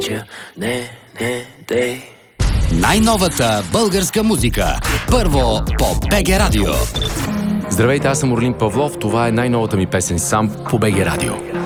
не дей. Най-новата българска музика. Първо по БГ Радио. Здравейте, аз съм Орлин Павлов. Това е най-новата ми песен сам по БГ Радио.